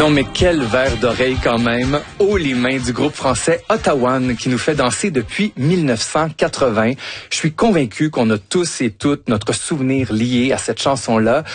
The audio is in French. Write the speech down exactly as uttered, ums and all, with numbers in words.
Non, mais quel verre d'oreille quand même. Haut les mains du groupe français Ottawan qui nous fait danser depuis mille neuf cent quatre-vingts. Je suis convaincu qu'on a tous et toutes notre souvenir lié à cette chanson-là.